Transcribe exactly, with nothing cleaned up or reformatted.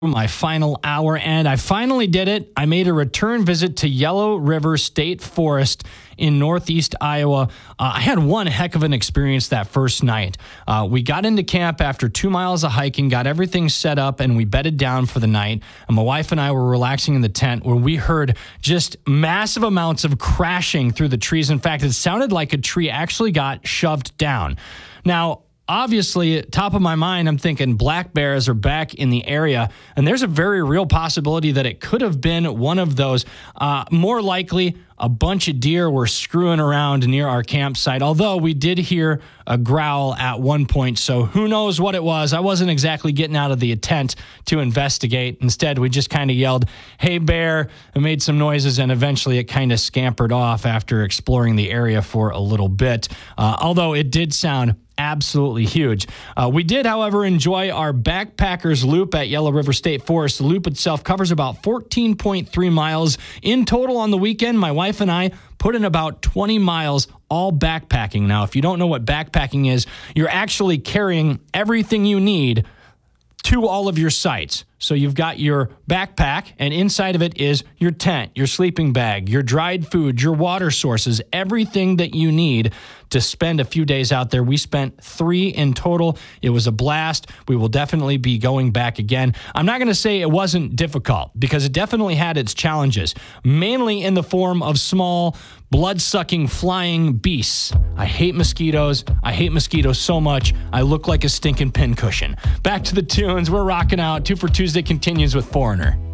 My final hour, and I finally did it. I made a return visit to Yellow River State Forest in northeast Iowa. Uh, I had one heck of an experience that first night. Uh, we got into camp after two miles of hiking, got everything set up, and we bedded down for the night. And my wife and I were relaxing in the tent when we heard just massive amounts of crashing through the trees. In fact, it sounded like a tree actually got shoved down. Now, obviously, top of my mind, I'm thinking black bears are back in the area, and there's a very real possibility that it could have been one of those. Uh, more likely, a bunch of deer were screwing around near our campsite, although we did hear a growl at one point, so who knows what it was. I wasn't exactly getting out of the tent to investigate. Instead, we just kind of yelled, "Hey, bear," and made some noises, and eventually it kind of scampered off after exploring the area for a little bit, uh, although it did sound absolutely huge. Uh, we did, however, enjoy our backpackers loop at Yellow River State Forest. The loop itself covers about fourteen point three miles in total on the weekend. My wife and I put in about twenty miles all backpacking. Now, if you don't know what backpacking is, you're actually carrying everything you need to all of your sites. So you've got your backpack, and inside of it is your tent, your sleeping bag, your dried food, your water sources, everything that you need to spend a few days out there. We spent three in total. It was a blast. We will definitely be going back again. I'm not going to say it wasn't difficult, because it definitely had its challenges, mainly in the form of small, blood-sucking, flying beasts. I hate mosquitoes. I hate mosquitoes so much, I look like a stinking pincushion. Back to the tunes. We're rocking out. Two for Tuesday continues with Foreigner.